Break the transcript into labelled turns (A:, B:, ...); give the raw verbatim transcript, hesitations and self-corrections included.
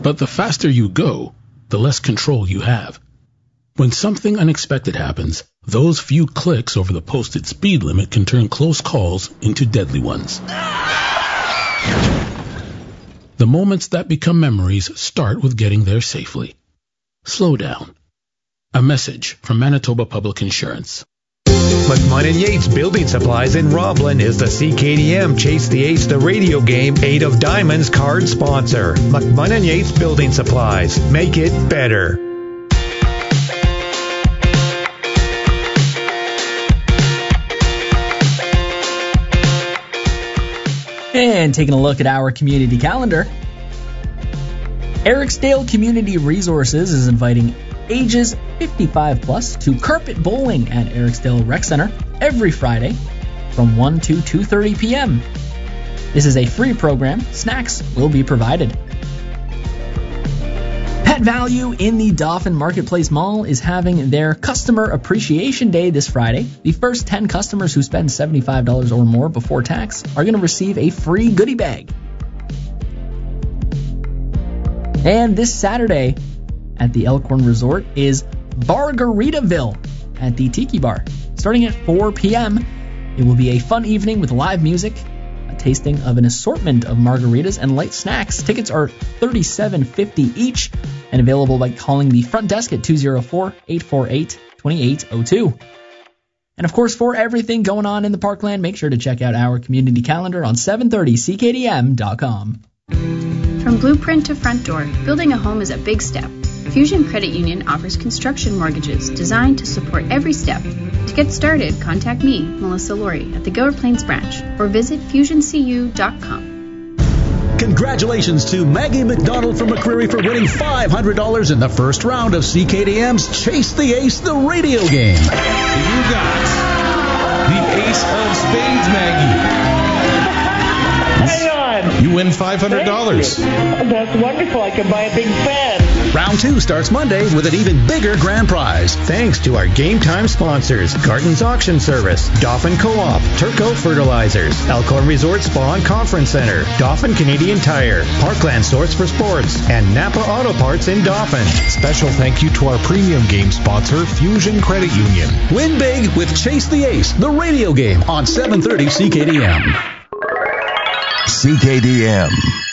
A: But the faster you go, the less control you have. When something unexpected happens, those few clicks over the posted speed limit can turn close calls into deadly ones. The moments that become memories start with getting there safely. Slow down. A message from Manitoba Public Insurance.
B: McMahon and Yates Building Supplies in Roblin is the C K D M Chase the Ace the radio game Eight of Diamonds card sponsor. McMahon and Yates Building Supplies. Make it better.
C: And taking a look at our community calendar, Ericsdale Community Resources is inviting ages fifty-five plus to carpet bowling at Ericsdale Rec Center every Friday from one to two thirty p.m. This is a free program. Snacks will be provided. Pet Value in the Dauphin Marketplace Mall is having their Customer Appreciation Day this Friday. The first ten customers who spend seventy-five dollars or more before tax are going to receive a free goodie bag. And this Saturday at the Elkhorn Resort is Bargaritaville at the Tiki Bar. Starting at four p.m., it will be a fun evening with live music, a tasting of an assortment of margaritas and light snacks. Tickets are thirty-seven fifty each and available by calling the front desk at two oh four, eight four eight, two eight oh two. And of course, for everything going on in the Parkland, make sure to check out our community calendar on seven thirty C K D M dot com.
D: From blueprint to front door, building a home is a big step. Fusion Credit Union offers construction mortgages designed to support every step. To get started, contact me, Melissa Laurie, at the Gower Plains branch or visit fusion c u dot com.
E: Congratulations to Maggie McDonald from McCreary for winning five hundred dollars in the first round of C K D M's Chase the Ace, the radio game.
F: You got the Ace of Spades, Maggie.
G: Hang on.
F: You win five hundred dollars.
G: That's wonderful. I can buy a big fan.
E: Round two starts Monday with an even bigger grand prize.
B: Thanks to our game time sponsors, Garton's Auction Service, Dauphin Co-op, Turco Fertilizers, Elkhorn Resort Spa and Conference Center, Dauphin Canadian Tire, Parkland Source for Sports, and Napa Auto Parts in Dauphin.
H: Special thank you to our premium game sponsor, Fusion Credit Union.
E: Win big with Chase the Ace, the radio game on seven thirty C K D M.
I: C K D M.